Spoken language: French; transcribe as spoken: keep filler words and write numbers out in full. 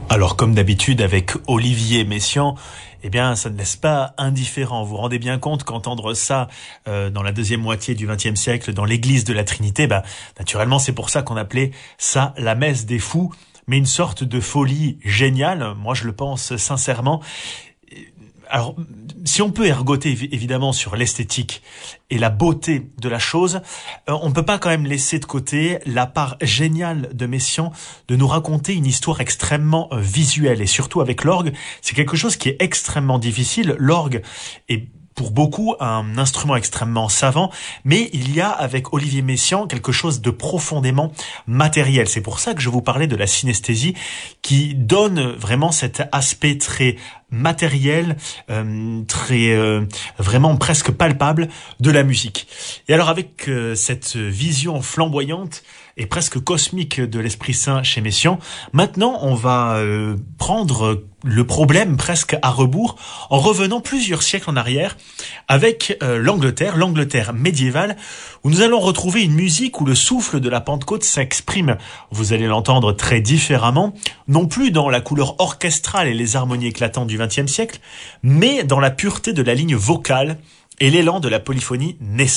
Alors, comme d'habitude avec Olivier Messiaen, eh bien, ça ne laisse pas indifférent. Vous vous rendez bien compte qu'entendre ça euh, dans la deuxième moitié du vingtième siècle, dans l'église de la Trinité, bah, naturellement, c'est pour ça qu'on appelait ça la messe des fous, mais une sorte de folie géniale. Moi, je le pense sincèrement. Alors, si on peut ergoter évidemment sur l'esthétique et la beauté de la chose, euh, on ne peut pas quand même laisser de côté la part géniale de Messiaen de nous raconter une histoire extrêmement euh, visuelle. Et surtout avec l'orgue, c'est quelque chose qui est extrêmement difficile. L'orgue est pour beaucoup un instrument extrêmement savant, mais il y a avec Olivier Messiaen quelque chose de profondément matériel. C'est pour ça que je vous parlais de la synesthésie qui donne vraiment cet aspect très matériel, euh, très euh, vraiment presque palpable de la musique. Et alors avec euh, cette vision flamboyante et presque cosmique de l'Esprit Saint chez Messiaen, maintenant on va euh, prendre le problème presque à rebours en revenant plusieurs siècles en arrière avec euh, l'Angleterre, l'Angleterre médiévale, où nous allons retrouver une musique où le souffle de la Pentecôte s'exprime. Vous allez l'entendre très différemment, non plus dans la couleur orchestrale et les harmonies éclatantes du vingtième siècle, mais dans la pureté de la ligne vocale et l'élan de la polyphonie naissante.